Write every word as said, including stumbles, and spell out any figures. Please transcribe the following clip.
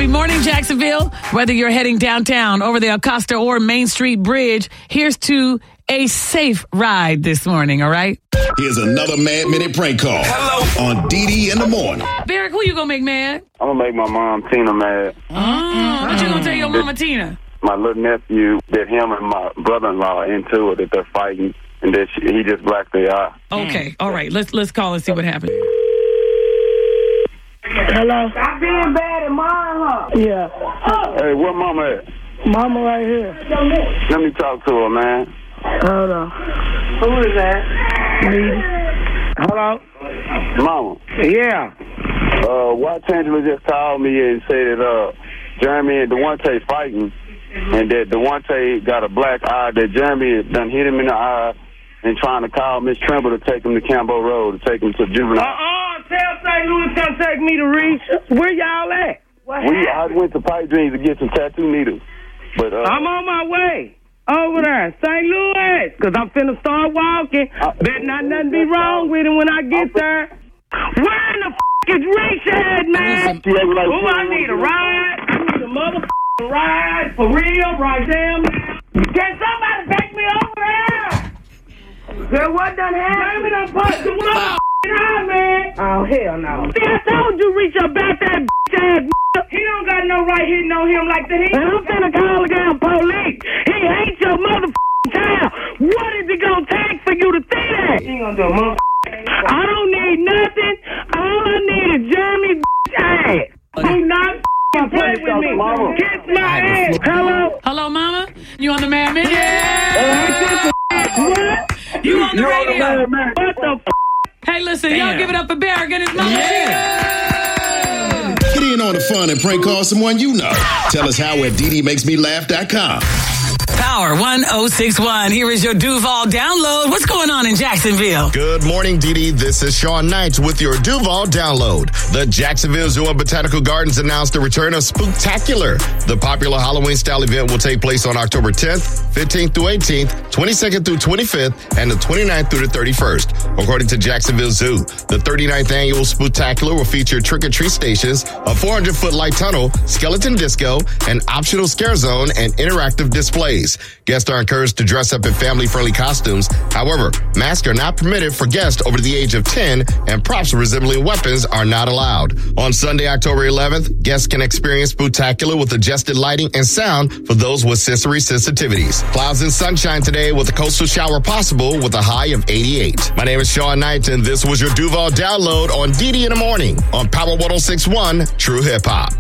Good morning, Jacksonville. Whether you're heading downtown, over the Acosta or Main Street Bridge, here's to a safe ride this morning, all right? Here's another Mad Minute prank call. Hello. On D D in the morning. Barrick, who you gonna make mad? I'm gonna make my mom, Tina, mad. Oh, what you gonna tell your mama, Tina? My little nephew, that him and my brother-in-law are into it, that they're fighting, and that she, he just blacked their eye. Okay, all right. Let's let's call and see what happens. Hello? Stop being bad and mind her. Yeah. Hey, where mama at? Mama right here. Let me talk to her, man. Hold on. Who is that? Me. Hello? Mama. Yeah. Uh, Watch Angela just called me and said that uh, Jeremy and Devontae fighting, and that Devontae got a black eye, that Jeremy done hit him in the eye and trying to call Miss Trimble to take him to Campbell Road, to take him to juvenile. Uh-uh, tell Saint Louis come take me to Reach. Where y'all at? What we, I went to Pipe Dreams to get some tattoo needles. But uh, I'm on my way. Over there, Saint Louis, because I'm finna start walking. I, Bet not nothing be wrong with him when I get there. Where in the f*** is Reach at, man? like, Oh, I need a ride. I need a motherfucking ride. For real, right there, man. Can somebody take me over there? Girl, what done happened? Baby, done put the motherfucking eye, man. Oh, hell no. See, I told you Reach about that ass. He don't got no right hitting on him like that. And I'm finna call the damn police. He hates your motherfucking child. What is it gonna take for you to think that? He ain't gonna do a motherfucking. I don't need nothing. All I need is Jeremy ass. Do not play with me. Mama. Kiss my ass. Hello? Hello, Mama? You on the Mad Minute? Yeah. What? You on the You're radio? on the man. What the f***? Hey, listen, y'all give it up for Barrick and his mama. Get in on the fun and prank call someone you know. Tell us how at D D makes me laugh dot com. Power one oh six one. Here is your Duval download. What's going on in Jacksonville? Good morning, Dee Dee. This is Sean Knight with your Duval download. The Jacksonville Zoo and Botanical Gardens announced the return of Spooktacular. The popular Halloween-style event will take place on October tenth, fifteenth through eighteenth, twenty-second through twenty-fifth, and the twenty-ninth through the thirty-first. According to Jacksonville Zoo, the thirty-ninth annual Spooktacular will feature trick-or-treat stations, a four hundred foot light tunnel, skeleton disco, an optional scare zone, and interactive displays. Guests are encouraged to dress up in family-friendly costumes. However, masks are not permitted for guests over the age of ten, and props resembling weapons are not allowed. On Sunday, October eleventh, guests can experience Spooktacular with adjusted lighting and sound for those with sensory sensitivities. Clouds and sunshine today with a coastal shower possible with a high of eighty-eight. My name is Sean Knight, and this was your Duval download on D D in the morning on Power one oh six one True Hip Hop.